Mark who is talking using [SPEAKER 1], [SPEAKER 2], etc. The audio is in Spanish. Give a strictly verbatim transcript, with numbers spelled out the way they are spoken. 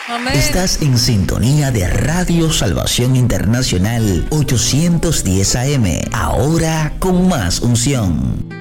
[SPEAKER 1] Amén.
[SPEAKER 2] Estás en sintonía de Radio Salvación Internacional ochocientos diez A M, ahora con más unción.